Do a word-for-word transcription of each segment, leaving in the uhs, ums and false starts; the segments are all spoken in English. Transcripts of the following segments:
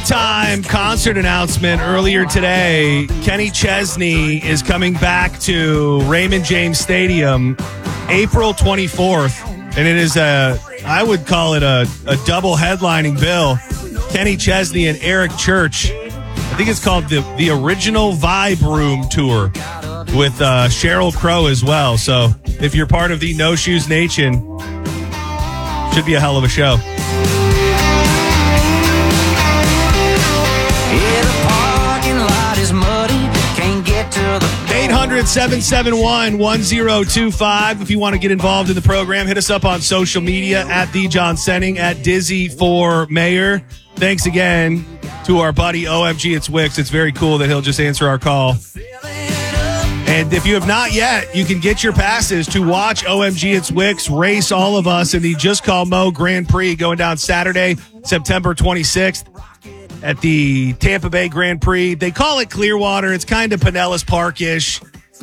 Big-time concert announcement earlier today. Kenny Chesney is coming back to Raymond James Stadium April twenty-fourth, and it is a, I would call it a, a double headlining bill. Kenny Chesney and Eric Church. I think it's called the, the Original Vibe Room Tour with uh, Sheryl Crow as well. So if you're part of the No Shoes Nation, should be a hell of a show. eight hundred, seven seven one, one zero two five. If you want to get involved in the program, hit us up on social media at The John Senning, at Dizzy for Mayor. Thanks again to our buddy O M G It's Wicks. It's very cool that he'll just answer our call. And if you have not yet, you can get your passes to watch O M G It's Wicks race all of us in the Just Call Mo Grand Prix going down Saturday, September twenty-sixth. At the Tampa Bay Grand Prix. They call it Clearwater. It's kind of Pinellas Park-ish.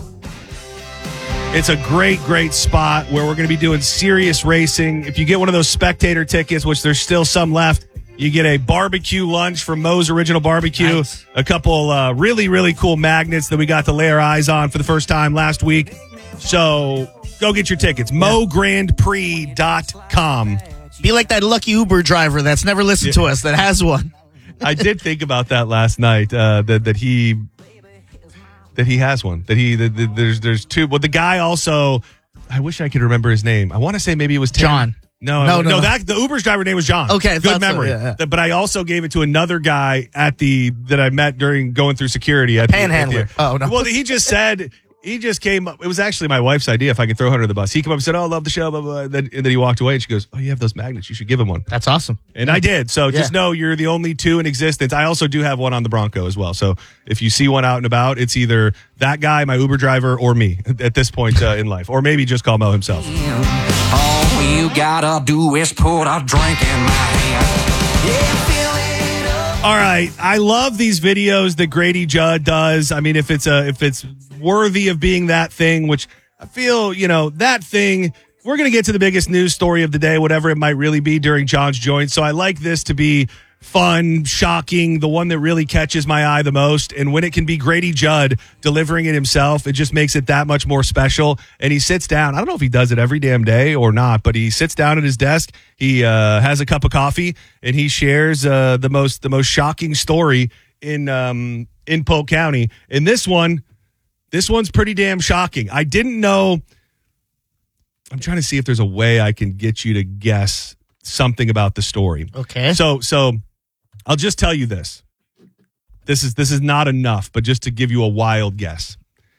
It's a great, great spot where we're going to be doing serious racing. If you get one of those spectator tickets, which there's still some left, you get a barbecue lunch from Moe's Original Barbecue. Nice. A couple uh, really, really cool magnets that we got to lay our eyes on for the first time last week. So go get your tickets. Yeah. mo grand prix dot com. Be like that lucky Uber driver that's never listened yeah. to us that has one. I did think about that last night. Uh, that that he that he has one. That he that, that there's there's two. Well, the guy also. I wish I could remember his name. I want to say maybe it was Tim. John. No, no, no, no. That the Uber's driver name was John. Okay, good memory. So, yeah, yeah. But I also gave it to another guy at the that I met during going through security at Panhandler. The, oh no. Well, he just said. He just came up. It was actually my wife's idea if I could throw her under the bus. He came up and said, oh, I love the show. Blah, blah, blah. And, then, and then he walked away and she goes, oh, you have those magnets. You should give him one. That's awesome. And I did. So yeah. Just know you're the only two in existence. I also do have one on the Bronco as well. So if you see one out and about, it's either that guy, my Uber driver, or me at this point uh, in life. Or maybe just call Mo himself. All you gotta do is put a drink in my hand. Yeah. All right, I love these videos that Grady Judd does. I mean, if it's a if it's worthy of being that thing, which I feel, you know, that thing, we're going to get to the biggest news story of the day, whatever it might really be during John's Joint. So I like this to be fun, shocking, the one that really catches my eye the most. And when it can be Grady Judd delivering it himself, it just makes it that much more special. And he sits down. I don't know if he does it every damn day or not, but he sits down at his desk. He uh, has a cup of coffee and he shares uh, the most the most shocking story in um, in Polk County. And this one, this one's pretty damn shocking. I didn't know. I'm trying to see if there's a way I can get you to guess something about the story. Okay. So so. I'll just tell you this. This is this is not enough, but just to give you a wild guess.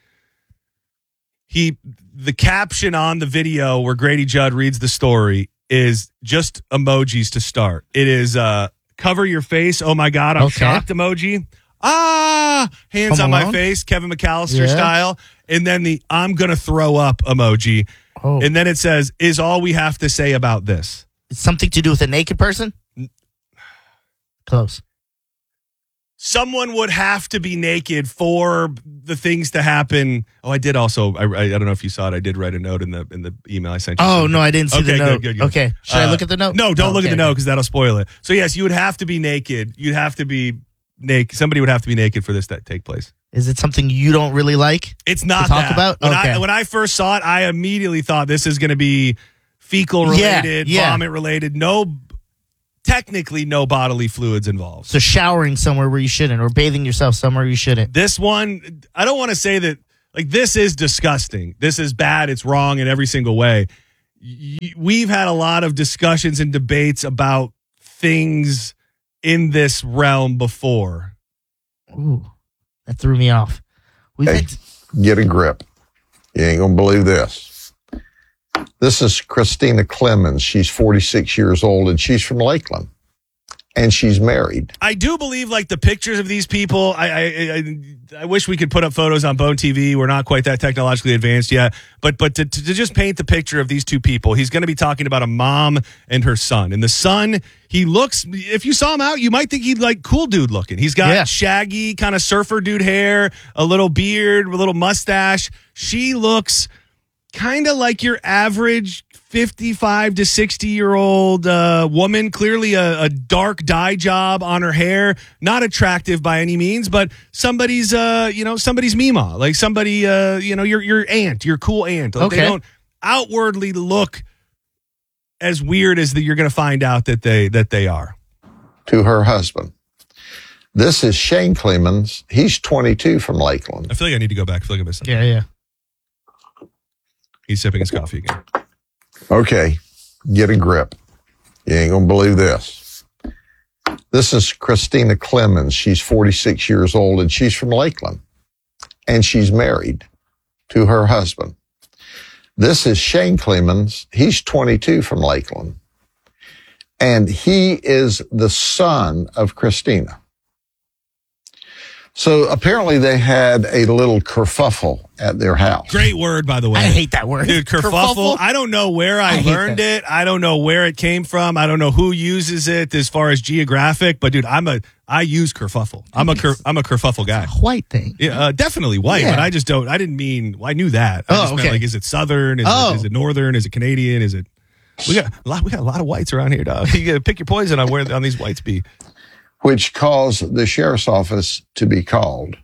He the caption on the video where Grady Judd reads the story is just emojis to start. It is uh, cover your face. Oh my God, I'm okay. shocked emoji. Ah, hands Come on along. My face, Kevin McAllister yeah. style. And then the I'm gonna throw up emoji. Oh. And then it says, is all we have to say about this. It's something to do with a naked person? Close. Someone would have to be naked for the things to happen. Oh, I did also. I, I, I don't know if you saw it. I did write a note in the in the email I sent you. Oh, no, I didn't see okay, the note. Good, good, good. Okay. Should uh, I look at the note? No, don't oh, look okay. at the note because that'll spoil it. So, yes, you would have to be naked. You'd have to be naked. Somebody would have to be naked for this to take place. Is it something you don't really like? It's not to talk that. about? When, okay. I, when I first saw it, I immediately thought this is going to be fecal related, yeah, yeah. vomit related. No. Technically, no bodily fluids involved. So showering somewhere where you shouldn't or bathing yourself somewhere you shouldn't. This one, I don't want to say that, like, this is disgusting. This is bad. It's wrong in every single way. We've had a lot of discussions and debates about things in this realm before. Ooh, that threw me off. We've hey, had... get a grip. You ain't going to believe this. This is Christina Clemens. She's forty-six years old, and she's from Lakeland, and she's married. I do believe, like, the pictures of these people, I, I I I wish we could put up photos on Bone T V. We're not quite that technologically advanced yet. But but to, to just paint the picture of these two people, he's going to be talking about a mom and her son. And the son, he looks, if you saw him out, you might think he'd like cool dude looking. He's got yeah. shaggy, kind of surfer dude hair, a little beard, a little mustache. She looks kind of like your average fifty-five to sixty year old uh, woman, clearly a, a dark dye job on her hair, not attractive by any means, but somebody's, uh, you know, somebody's Mima, like somebody, uh, you know, your your aunt, your cool aunt. Like Okay. They don't outwardly look as weird as that you're going to find out that they that they are. To her husband. This is Shane Clemens. He's twenty-two from Lakeland. I feel like I need to go back. I feel like I missed something. Yeah, yeah. He's sipping his coffee again. Okay, get a grip. You ain't gonna believe this. This is Christina Clemens. She's forty-six years old and she's from Lakeland. And she's married to her husband. This is Shane Clemens. He's twenty-two from Lakeland. And he is the son of Christina. So apparently they had a little kerfuffle at their house. Great word, by the way. I hate that word. Dude, kerfuffle. I don't know where I, I hate learned that. it. I don't know where it came from. I don't know who uses it as far as geographic. But dude, I'm a I use kerfuffle. I'm a ker, I'm a kerfuffle guy. White thing. Yeah, uh, definitely white, Yeah. but I just don't. I didn't mean. I knew that. I Oh, just meant, okay. like, is it Southern? Is, Oh. it, is it Northern? Is it Canadian? Is it? We got a lot. We got a lot of whites around here, dog. You got to pick your poison on where on these whites be. Which caused the sheriff's office to be called,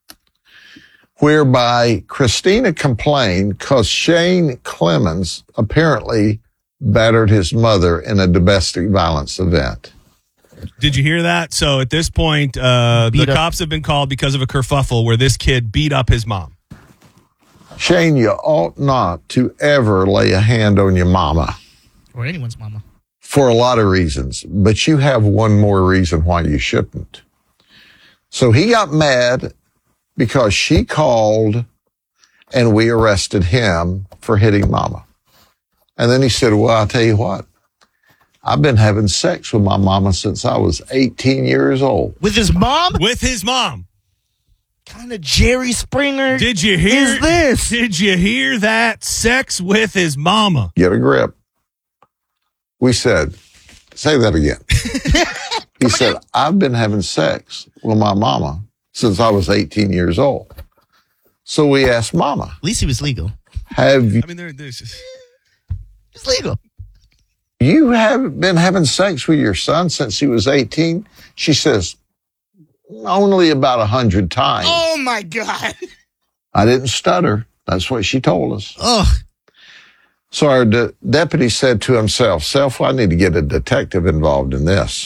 whereby Christina complained because Shane Clemens apparently battered his mother in a domestic violence event. Did you hear that? So at this point, uh, the Beat up. cops have been called because of a kerfuffle where this kid beat up his mom. Shane, you ought not to ever lay a hand on your mama Or anyone's mama. for a lot of reasons, but you have one more reason why you shouldn't. So he got mad because she called and we arrested him for hitting mama. And then he said, well, I'll tell you what, I've been having sex with my mama since I was eighteen years old. With his mom? With his mom. Kind of Jerry Springer. Did you hear is this? Did you hear that? Sex with his mama. Get a grip. We said, say that again. He said, I've been having sex with my mama since I was eighteen years old. So we asked mama, At least he was legal. have you, I mean, there, there's just, It's legal. you have been having sex with your son since he was eighteen? She says, only about a hundred times. Oh my God. I didn't stutter. That's what she told us. Oh, So our de- deputy said to himself, self, I need to get a detective involved in this.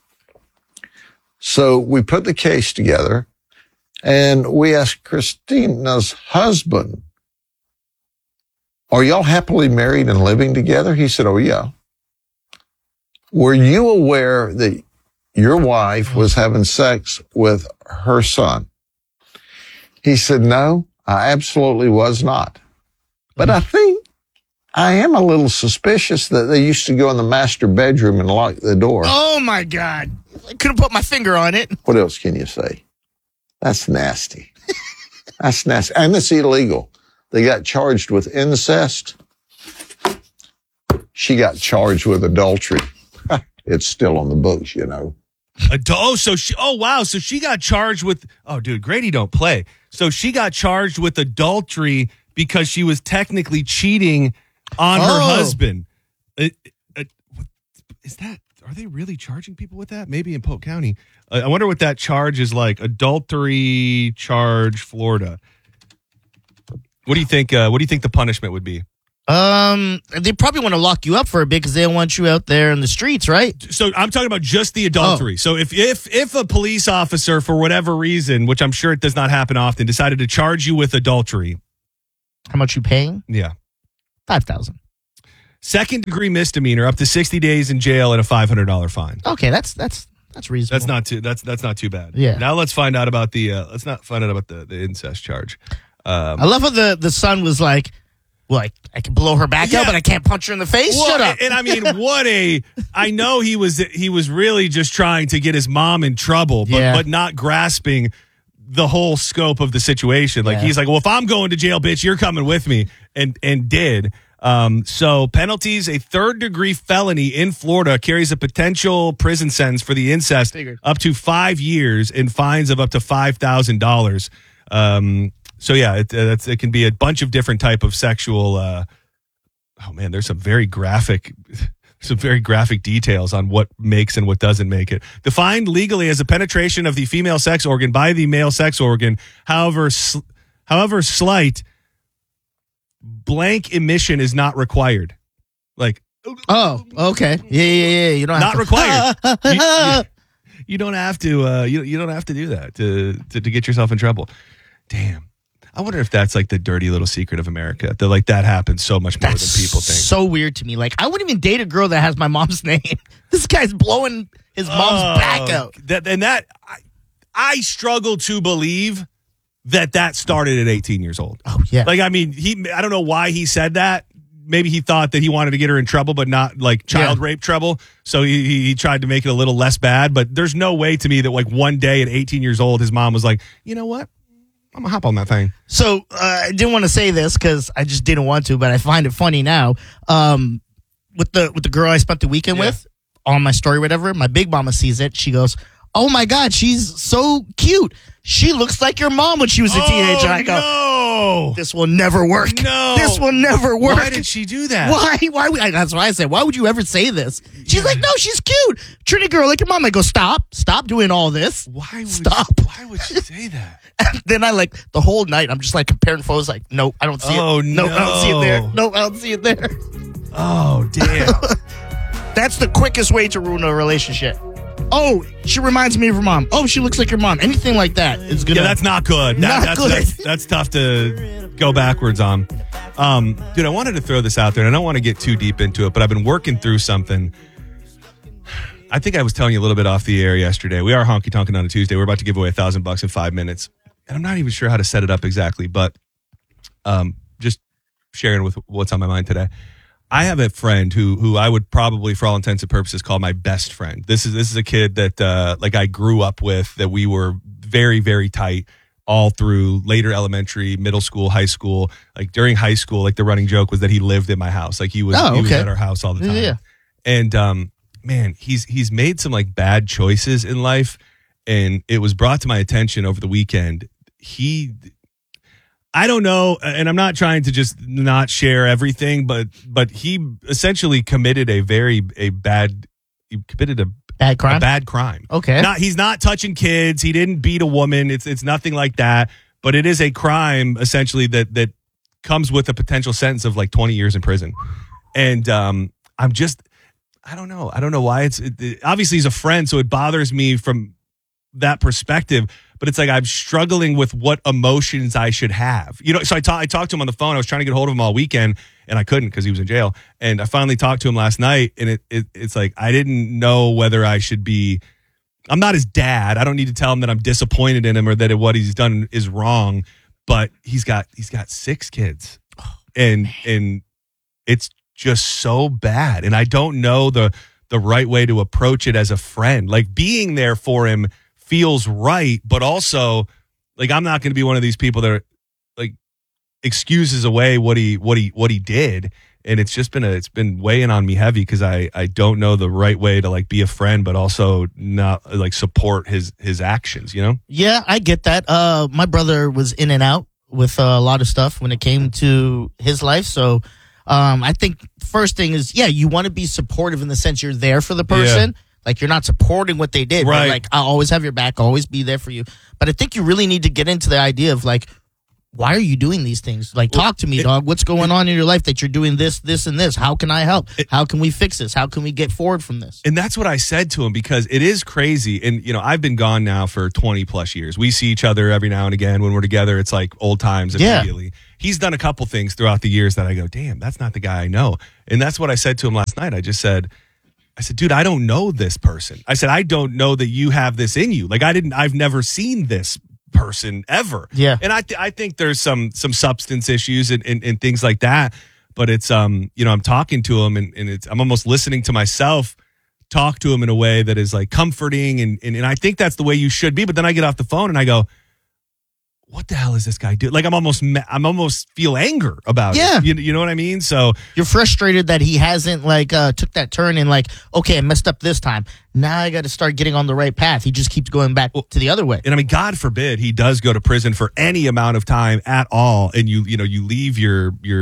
So we put the case together and we asked Christina's husband, are y'all happily married and living together? He said, oh yeah. Were you aware that your wife was having sex with her son? He said, no, I absolutely was not. But I think I am a little suspicious that they used to go in the master bedroom and lock the door. oh my God. I couldn't put my finger on it. What else can you say? That's nasty. That's nasty. And it's illegal. They got charged with incest. She got charged with adultery. It's still on the books, you know. Adu- oh, so she, oh, wow. So she got charged with, oh, dude, Grady don't play. So she got charged with adultery because she was technically cheating on her Oh. husband. It, it, what, is that, are they really charging people with that? Maybe in Polk County. Uh, I wonder what that charge is like. Adultery charge, Florida. What do you think? Uh, what do you think the punishment would be? Um, they probably want to lock you up for a bit because they don't want you out there in the streets, right? So I'm talking about just the adultery. Oh. So if if if a police officer, for whatever reason, which I'm sure it does not happen often, decided to charge you with adultery, How much you paying? yeah, Five thousand. second degree misdemeanor, up to sixty days in jail and a five hundred dollar fine. Okay, that's that's that's reasonable. That's not too. That's that's not too bad. Yeah. Now let's find out about the. Uh, let's not find out about the, the incest charge. Um, I love how the the son was like, "Well, I, I can blow her back Yeah. out, but I can't punch her in the face." well, Shut up. And I mean, what a. I know he was he was really just trying to get his mom in trouble, but Yeah. but not grasping the whole scope of the situation. Like Yeah. he's like, well, if I'm going to jail, bitch, you're coming with me, and and did. Um, so penalties: a third degree felony in Florida carries a potential prison sentence for the incest Figured. up to five years and fines of up to five thousand dollars. Um, so yeah, it, uh, that's, it can be a bunch of different type of sexual uh, oh man, there's some very graphic, some very graphic details on what makes and what doesn't make it. Defined legally as a penetration of the female sex organ by the male sex organ, however, sl- however slight, blank emission is not required. Like, Oh, okay. Yeah, yeah, yeah. You don't have not to. required. you, you, you don't have to. Uh, you you don't have to do that to, to to get yourself in trouble. Damn. I wonder if that's like the dirty little secret of America. That like that happens so much more That's than people think. so weird to me. Like, I wouldn't even date a girl that has my mom's name. This guy's blowing his mom's Oh, back out. That and that I, I struggle to believe that that started at eighteen years old. Oh, yeah. Like I mean, he I don't know why he said that. Maybe he thought that he wanted to get her in trouble, but not like child Yeah. rape trouble. So he, he he tried to make it a little less bad. But there's no way to me that like one day at eighteen years old, his mom was like, you know what? I'm gonna hop on that thing. So uh, I didn't want to say this because I just didn't want to, but I find it funny now. Um, with the with the girl I spent the weekend Yeah. with on my story, whatever. My big mama sees it. She goes, "Oh my god, she's so cute. She looks like your mom when she was a teenager." I go, no. "This will never work. No. This will never work." Why did she do that? Why? Why? Would, I, that's why I said, why would you ever say this? She's like, no, she's cute. Treat a girl like your mom. I go, stop, stop doing all this. Why would Stop. She, why would she say that? And then I like the whole night. I'm just like comparing photos. Like, no, I don't see Oh, it. No, I don't see it there. no. No, I don't see it there. Oh damn. That's the quickest way to ruin a relationship. Oh, she reminds me of her mom. Oh, she looks like your mom. Anything like that is good. Yeah, that's not good. That, Not that's, good. That's, that's tough to go backwards on. Um, dude, I wanted to throw this out there, and I don't want to get too deep into it, but I've been working through something. I think I was telling you a little bit off the air yesterday. We are honky tonkin' on a Tuesday. We're about to give away a thousand bucks in five minutes, and I'm not even sure how to set it up exactly, but um, just sharing with what's on my mind today. I have a friend who who I would probably, for all intents and purposes, call my best friend. This is this is a kid that uh, like I grew up with, that we were very, very tight all through later elementary, middle school, high school. Like during high school, like the running joke was that he lived in my house. Like he was, Oh, he was okay. at our house all the time. Yeah. And um, man, he's he's made some like bad choices in life, and it was brought to my attention over the weekend. He. I don't know, and I'm not trying to just not share everything, but but he essentially committed a very a bad he committed a, Bad crime? a bad crime. Okay. Not he's not touching kids. He didn't beat a woman. It's it's nothing like that. But it is a crime essentially that that comes with a potential sentence of like twenty years in prison. And um, I'm just I don't know. I don't know why it's it, it, obviously he's a friend, so it bothers me from that perspective. But it's like I'm struggling with what emotions I should have. You know, so I, ta- I talked to him on the phone. I was trying to get a hold of him all weekend, and I couldn't because he was in jail. And I finally talked to him last night, and it, it it's like I didn't know whether I should be – I'm not his dad. I don't need to tell him that I'm disappointed in him or that what he's done is wrong. But he's got he's got six kids, and and it's just so bad. And I don't know the the right way to approach it as a friend. Like being there for him – feels right, but also like I'm not going to be one of these people that are, like excuses away what he what he what he did, and it's just been a it's been weighing on me heavy because I I don't know the right way to like be a friend, but also not like support his his actions. You know? Yeah, I get that. Uh, my brother was in and out with uh, a lot of stuff when it came to his life, so um, I think first thing is yeah, you want to be supportive in the sense you're there for the person. Yeah. Like, you're not supporting what they did. Right. But like, I'll always have your back, I'll always be there for you. But I think you really need to get into the idea of, like, why are you doing these things? Like, talk to me, it, dog. What's going it, on in your life that you're doing this, this, and this? How can I help? It, How can we fix this? How can we get forward from this? And that's what I said to him, because it is crazy. And, you know, I've been gone now for twenty plus years. We see each other every now and again. When we're together, it's like old times immediately. Yeah. He's done a couple things throughout the years that I go, damn, that's not the guy I know. And that's what I said to him last night. I just said, I said, dude, I don't know this person. I said, I don't know that you have this in you. Like, I didn't, I've never seen this person ever. Yeah. And I, th- I think there's some, some substance issues and, and, and things like that. But it's, um, you know, I'm talking to him and, and it's, I'm almost listening to myself talk to him in a way that is like comforting. And, and, and I think that's the way you should be. But then I get off the phone and I go, what the hell is this guy doing? Like, I'm almost, I'm almost feel anger about yeah. it. You, you know what I mean? So you're frustrated that he hasn't like uh, took that turn and like, okay, I messed up this time. Now I got to start getting on the right path. He just keeps going back well, to the other way. And I mean, God forbid he does go to prison for any amount of time at all. And you, you know, you leave your, your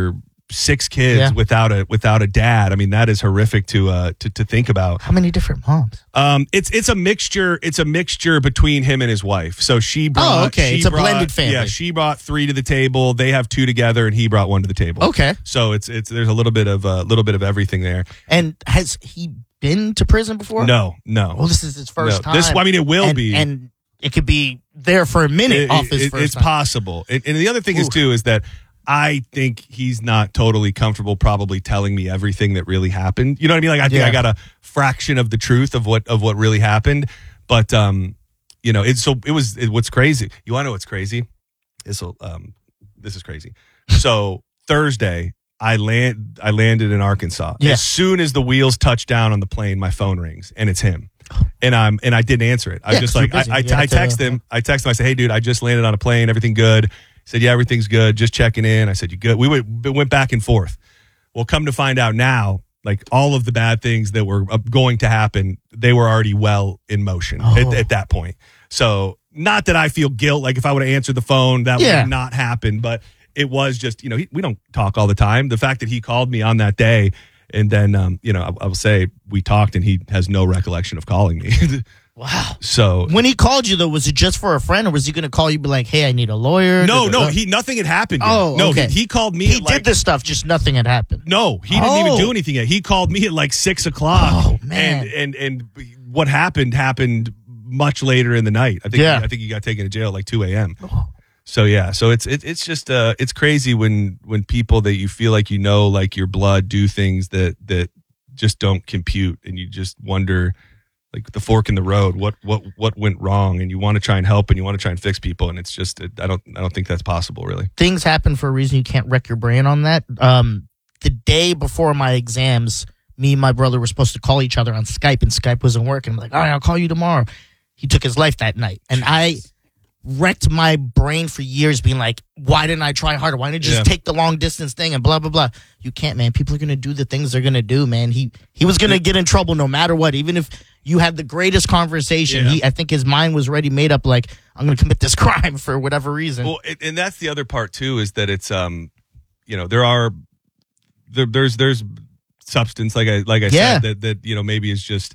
six kids Yeah. without a without a dad. I mean, that is horrific to uh to, to think about. How many different moms? Um, it's it's a mixture. It's a mixture between him and his wife. So she brought. Oh, okay. she It's a brought- blended family. Yeah, she brought three to the table. They have two together, and he brought one to the table. Okay. So it's it's there's a little bit of a little bit of everything there. And has he been to prison before? No, no. Well, this is his first No. time. This- I mean, it will and, be. and it could be there for a minute It- off his it- first it's time. possible. And, and the other thing is Ooh. too is that I think he's not totally comfortable probably telling me everything that really happened. You know what I mean? Like I think Yeah. I got a fraction of the truth of what of what really happened. But um, you know, it's so it was it, what's crazy. You want to know what's crazy? This will um, this is crazy. So Thursday, I land I landed in Arkansas. Yeah. As soon as the wheels touch down on the plane, my phone rings and it's him. And I'm and I didn't answer it. I Yeah, was just 'cause like you're busy. I I, You have I to- text him. I text him. I said, "Hey, dude, I just landed on a plane. Everything good?" He said, "Yeah, everything's good. Just checking in." I said, "You good?" We went went back and forth. Well, come to find out now, like all of the bad things that were uh, going to happen, they were already well in motion Oh. at, at that point. So not that I feel guilt. Like if I would have answered the phone, that would Yeah. have not happened. But it was just, you know, he, we don't talk all the time. The fact that he called me on that day. And then, um, you know, I, I will say we talked and he has no recollection of calling me. Wow. So When he called you, though, was it just for a friend, or was he going to call you, be like, hey, I need a lawyer? no, Da- da- no, da? he nothing had happened yet. Oh, no, okay. he, he called me. He at like, did this stuff, just nothing had happened. No, he didn't Oh. even do anything yet. He called me at like six o'clock. Oh, man. And and and what happened happened much later in the night. I think. Yeah. I think he got taken to jail at like two a.m. Oh. So yeah, so it's it, it's just uh it's crazy when when people that you feel like you know like your blood do things that that just don't compute, and you just wonder like the fork in the road, what what what went wrong, and you want to try and help and you want to try and fix people, and it's just it, I don't I don't think that's possible really. Things happen for a reason. You can't wreck your brain on that. Um, the day before my exams, me and my brother were supposed to call each other on Skype, and Skype wasn't working. I'm like, all right, I'll call you tomorrow. He took his life that night, and I wrecked my brain for years being like, why didn't I try harder? Why didn't I just Yeah. take the long distance thing and blah, blah, blah. You can't, man. People are going to do the things they're going to do, man. He he was going to get in trouble no matter what. Even if you had the greatest conversation, Yeah. he, I think his mind was already made up like, I'm going to commit this crime for whatever reason. Well, and- and that's the other part too, is that it's um, you know, there are there, there's there's substance like I like I Yeah. said that that you know maybe is just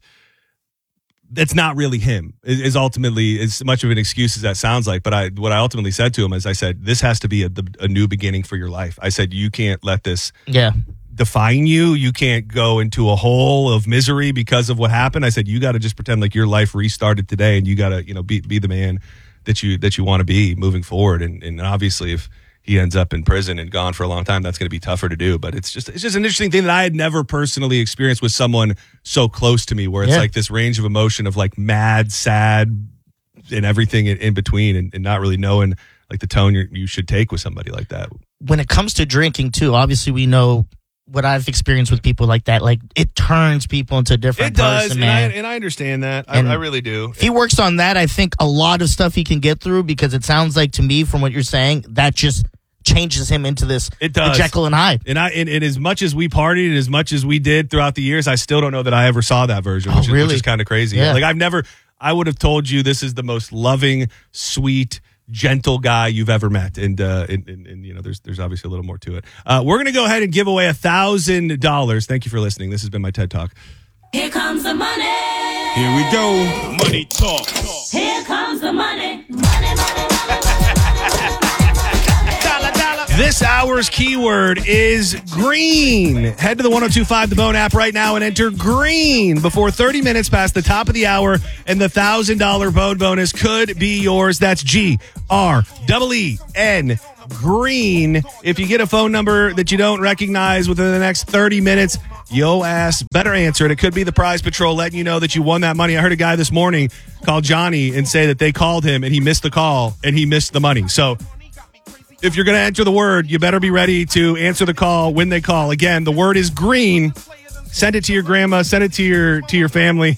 that's not really him. Is, is ultimately as much of an excuse as that sounds like. But I what I ultimately said to him is I said this has to be a, a new beginning for your life. I said you can't let this yeah. define you. You can't go into a hole of misery because of what happened. I said you got to just pretend like your life restarted today, and you got to you know be be the man that you that you want to be moving forward. And and obviously if he ends up in prison and gone for a long time, that's going to be tougher to do. But it's just it's just an interesting thing that I had never personally experienced with someone so close to me, where it's Yeah. like this range of emotion of like mad, sad, and everything in, in between, and, and not really knowing like the tone you you should take with somebody like that. When it comes to drinking too, obviously we know what I've experienced with people like that. Like it turns people into a different It does, person, and I, man. and I understand that. And I, I really do. If he works on that, I think a lot of stuff he can get through, because it sounds like to me from what you're saying, that just changes him into this It does. Jekyll and Hyde. And I, and, and as much as we partied, and as much as we did throughout the years, I still don't know that I ever saw that version, Oh, which is, really? which is kind of crazy. Yeah. Like I've never, I would have told you this is the most loving, sweet, gentle guy you've ever met, and uh, and, and, and you know, there's there's obviously a little more to it. Uh, we're gonna go ahead and give away a thousand dollars. Thank you for listening. This has been my TED Talk. Here comes the money. Here we go. Money talk. Here comes the money. Money, money, money, money. This hour's keyword is green. Head to the one oh two five The Bone app right now and enter green before thirty minutes past the top of the hour, and the one thousand dollars Bone bonus could be yours. That's G R E E N, green. If you get a phone number that you don't recognize within the next thirty minutes, yo ass better answer it. It could be the Prize Patrol letting you know that you won that money. I heard a guy this morning call Johnny and say that they called him and he missed the call and he missed the money. So if you're going to enter the word, you better be ready to answer the call when they call. Again, the word is green. Send it to your grandma. Send it to your to your family.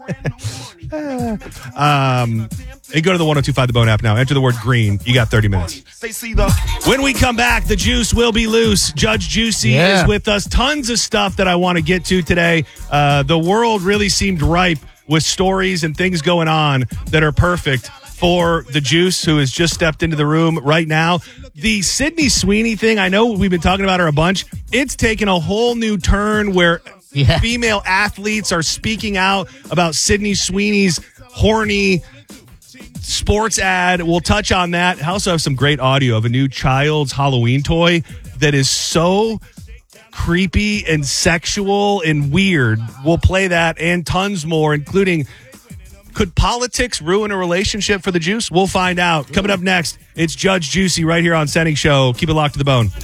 um, and go to the one oh two five The Bone app now. Enter the word green. You got thirty minutes. When we come back, the juice will be loose. Judge Juicy Yeah. is with us. Tons of stuff that I want to get to today. Uh, the world really seemed ripe with stories and things going on that are perfect for the Juice, who has just stepped into the room right now. The Sydney Sweeney thing, I know we've been talking about her a bunch. It's taken a whole new turn where Yeah. female athletes are speaking out about Sydney Sweeney's horny sports ad. We'll touch on that. I also have some great audio of a new child's Halloween toy that is so creepy and sexual and weird. We'll play that and tons more, including, could politics ruin a relationship for the Juice? We'll find out. Coming up next, it's Judge Juicy right here on Setting Show. Keep it locked to the bone.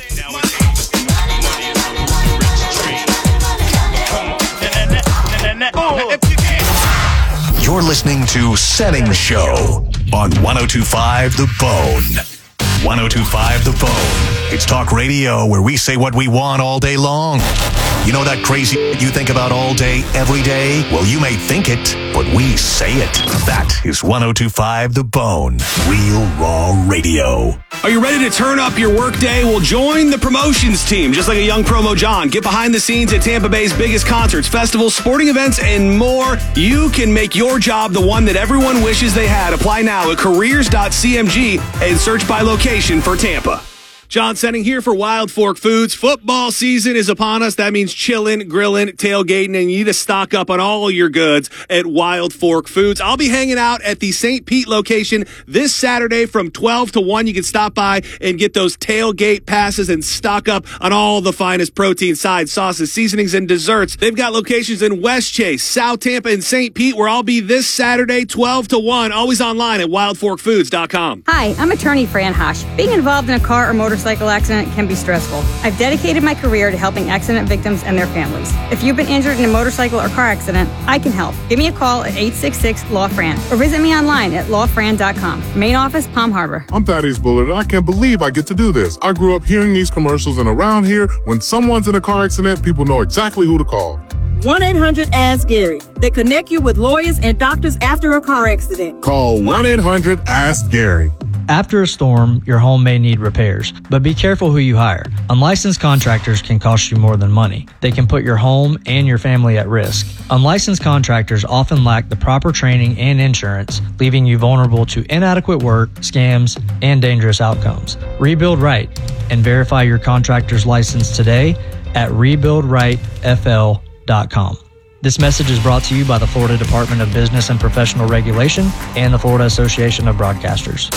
You're listening to Setting Show on one oh two point five The Bone. one oh two point five The Bone. It's talk radio where we say what we want all day long. You know that crazy you think about all day, every day? Well, you may think it, but we say it. That is one oh two point five The Bone. Real raw radio. Are you ready to turn up your workday? Well, join the promotions team. Just like a young promo John, get behind the scenes at Tampa Bay's biggest concerts, festivals, sporting events, and more. You can make your job the one that everyone wishes they had. Apply now at careers dot c m g and search by location for Tampa. John Setting here for Wild Fork Foods. Football season is upon us. That means chilling, grilling, tailgating, and you need to stock up on all your goods at Wild Fork Foods. I'll be hanging out at the Saint Pete location this Saturday from twelve to one. You can stop by and get those tailgate passes and stock up on all the finest protein, sides, sauces, seasonings, and desserts. They've got locations in West Chase, South Tampa, and Saint Pete, where I'll be this Saturday, twelve to one. Always online at wild fork foods dot com. Hi, I'm attorney Fran Hosh. Being involved in a car or motorcycle accident can be stressful. I've dedicated my career to helping accident victims and their families. If you've been injured in a motorcycle or car accident, I can help. Give me a call at eight six six, L A W, F R A N or visit me online at law fran dot com. Main office, Palm Harbor. I'm Thaddeus Bullard, and I can't believe I get to do this. I grew up hearing these commercials, and around here, when someone's in a car accident, people know exactly who to call. one eight hundred ask Gary. They connect you with lawyers and doctors after a car accident. Call one eight hundred ask Gary. After a storm, your home may need repairs, but be careful who you hire. Unlicensed contractors can cost you more than money. They can put your home and your family at risk. Unlicensed contractors often lack the proper training and insurance, leaving you vulnerable to inadequate work, scams, and dangerous outcomes. Rebuild right and verify your contractor's license today at rebuild right f l dot com. This message is brought to you by the Florida Department of Business and Professional Regulation and the Florida Association of Broadcasters.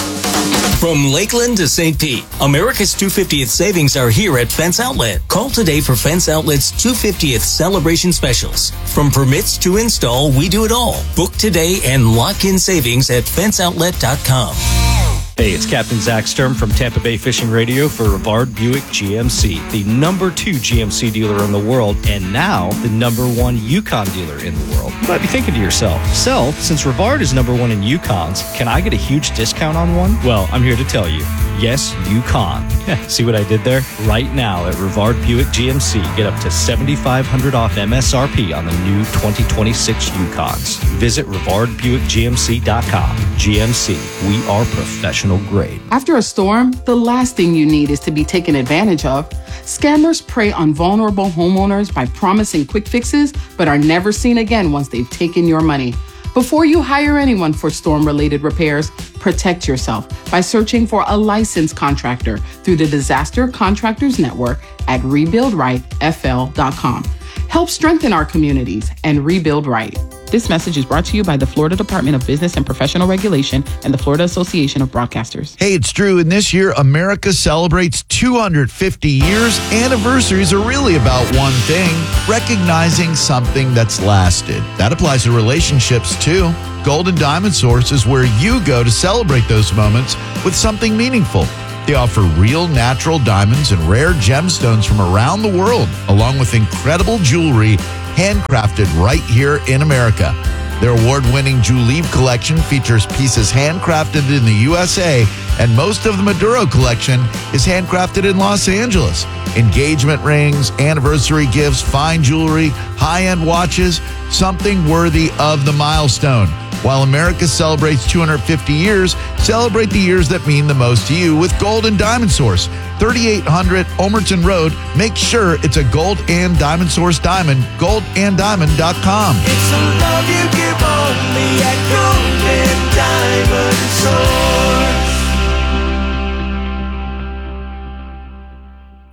From Lakeland to Saint Pete, America's two hundred fiftieth savings are here at Fence Outlet. Call today for Fence Outlet's two hundred fiftieth celebration specials. From permits to install, we do it all. Book today and lock in savings at fence outlet dot com. Hey, it's Captain Zach Sturm from Tampa Bay Fishing Radio for Rivard Buick G M C, the number two G M C dealer in the world, and now the number one Yukon dealer in the world. You might be thinking to yourself, Self, since Rivard is number one in Yukons, can I get a huge discount on one? Well, I'm here to tell you, yes, Yukon. See what I did there? Right now at Rivard Buick G M C, get up to seventy-five hundred dollars off M S R P on the new twenty twenty-six Yukons. Visit rivard buick g m c dot com. G M C, we are professional grade. After a storm, the last thing you need is to be taken advantage of. Scammers prey on vulnerable homeowners by promising quick fixes, but are never seen again once they've taken your money. Before you hire anyone for storm-related repairs, protect yourself by searching for a licensed contractor through the Disaster Contractors Network at rebuild right f l dot com. Help strengthen our communities and rebuild right. This message is brought to you by the Florida Department of Business and Professional Regulation and the Florida Association of Broadcasters. Hey, it's Drew, and this year, America celebrates two hundred fifty years. Anniversaries are really about one thing, recognizing something that's lasted. That applies to relationships, too. Golden Diamond Source is where you go to celebrate those moments with something meaningful. They offer real natural diamonds and rare gemstones from around the world, along with incredible jewelry handcrafted right here in America. Their award-winning Juleeve collection features pieces handcrafted in the U S A, and most of the Maduro collection is handcrafted in Los Angeles. Engagement rings, anniversary gifts, fine jewelry, high-end watches, something worthy of the milestone. While America celebrates two hundred fifty years, celebrate the years that mean the most to you with Gold and Diamond Source. thirty-eight hundred Omerton Road. Make sure it's a Gold and Diamond Source diamond. gold and diamond dot com. It's a love you give only at Gold and Diamond Source.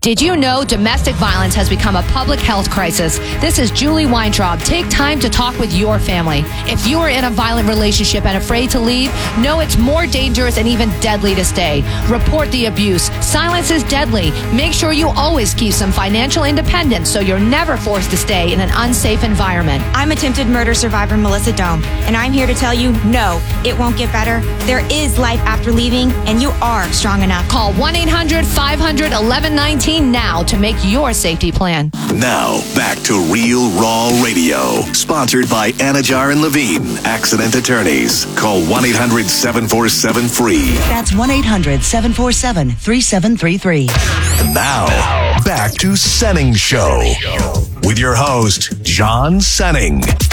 Did you know domestic violence has become a public health crisis? This is Julie Weintraub. Take time to talk with your family. If you are in a violent relationship and afraid to leave, know it's more dangerous and even deadly to stay. Report the abuse. Silence is deadly. Make sure you always keep some financial independence so you're never forced to stay in an unsafe environment. I'm attempted murder survivor Melissa Dome, and I'm here to tell you, no, it won't get better. There is life after leaving, and you are strong enough. Call one eight hundred five hundred eleven nineteen now to make your safety plan. Now, back to Real Raw Radio. Sponsored by Anajar and Levine, accident attorneys. Call one eight hundred seven four seven free. That's one eight hundred seven four seven three seven three three. And now, back to Senning Show with your host, John Senning.